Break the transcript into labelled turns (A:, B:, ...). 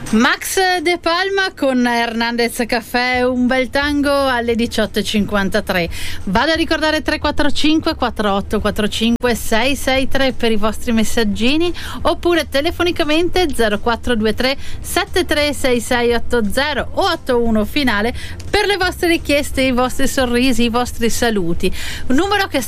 A: Max De Palma con Hernandez Caffè, un bel tango alle 18.53. Vado a ricordare 345 4845 663 per i vostri messaggini, oppure telefonicamente 0423 736680 o 81 finale per le vostre richieste, i vostri sorrisi, i vostri saluti. Un numero che